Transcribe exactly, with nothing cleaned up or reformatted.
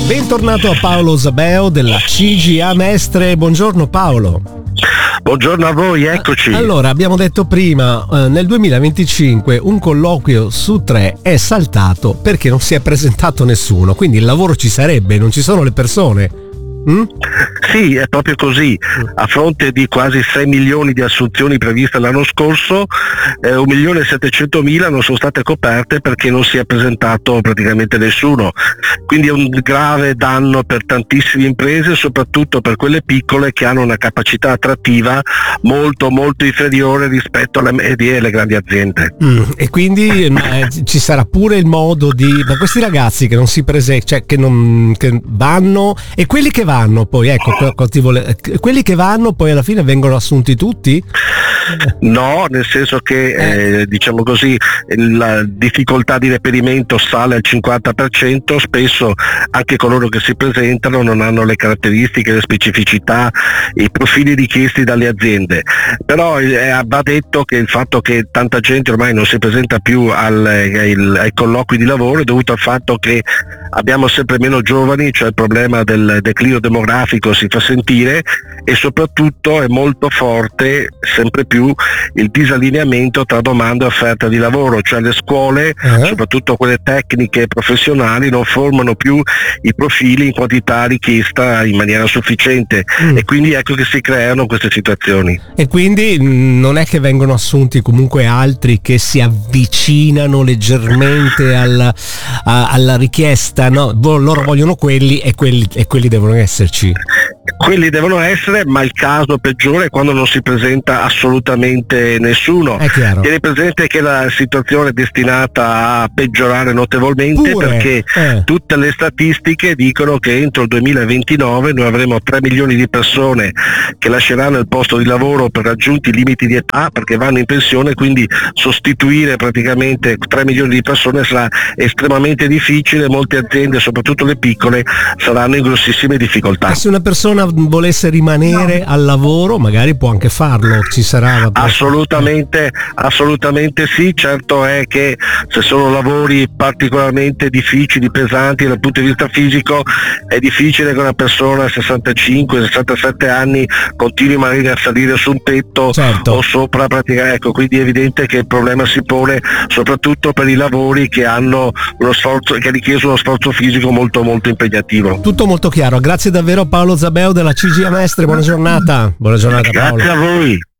Bentornato a Paolo Zabeo della C G A Mestre. Buongiorno Paolo. Buongiorno a voi, eccoci. Allora, abbiamo detto prima, eh, nel duemilaventicinque un colloquio su tre è saltato perché non si è presentato nessuno, quindi il lavoro ci sarebbe, non ci sono le persone. Mm? Sì, è proprio così. A fronte di quasi sei milioni di assunzioni previste l'anno scorso, eh, un milione e settecentomila non sono state coperte perché non si è presentato praticamente nessuno. Quindi è un grave danno per tantissime imprese, soprattutto per quelle piccole che hanno una capacità attrattiva molto molto inferiore rispetto alle medie e alle grandi aziende. Mm, e quindi eh, ci sarà pure il modo di, ma questi ragazzi che non si presentano, cioè che non che vanno, e quelli che vanno poi, ecco, ti vole... quelli che vanno poi alla fine vengono assunti tutti? No, nel senso che eh, diciamo così, la difficoltà di reperimento sale al cinquanta per cento, spesso anche coloro che si presentano non hanno le caratteristiche, le specificità, i profili richiesti dalle aziende. Però eh, va detto che il fatto che tanta gente ormai non si presenta più al, ai, ai colloqui di lavoro è dovuto al fatto che abbiamo sempre meno giovani, cioè il problema del declino demografico si fa sentire, e soprattutto è molto forte sempre più il disallineamento tra domanda e offerta di lavoro, cioè le scuole, uh-huh. soprattutto quelle tecniche e professionali, non formano più i profili in quantità richiesta in maniera sufficiente, mm. e quindi ecco che si creano queste situazioni. E quindi mh, non è che vengono assunti comunque altri che si avvicinano leggermente alla, a, alla richiesta, no? Loro vogliono quelli e quelli, e quelli devono esserci. Quelli devono essere, ma il caso peggiore è quando non si presenta assolutamente nessuno. È chiaro. Tieni presente che la situazione è destinata a peggiorare notevolmente. Pure, perché eh. tutte le statistiche dicono che entro il duemilaventinove noi avremo tre milioni di persone che lasceranno il posto di lavoro per raggiunti limiti di età, perché vanno in pensione, quindi sostituire praticamente tre milioni di persone sarà estremamente difficile. Molte aziende, soprattutto le piccole, saranno in grossissime difficoltà. E se una persona volesse rimanere no. al lavoro, magari può anche farlo, ci sarà assolutamente, assolutamente sì. Certo è che se sono lavori particolarmente difficili, pesanti dal punto di vista fisico, è difficile che una persona a sessantacinque sessantasette anni continui magari a salire su un tetto, certo. o sopra praticamente, ecco, quindi è evidente che il problema si pone soprattutto per i lavori che hanno uno sforzo, che richiedono uno sforzo fisico molto molto impegnativo. Tutto molto chiaro, grazie davvero Paolo Zabeo della C G A Mestre, buona giornata. Buona giornata Paolo. Grazie a voi.